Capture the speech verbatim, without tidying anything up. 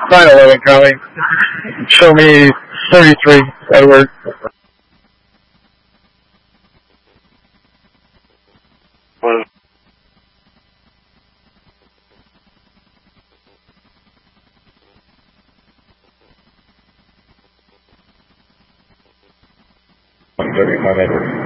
nine eleven calling. Show me thirty-three, Edward. What? one thirty-five, Edward.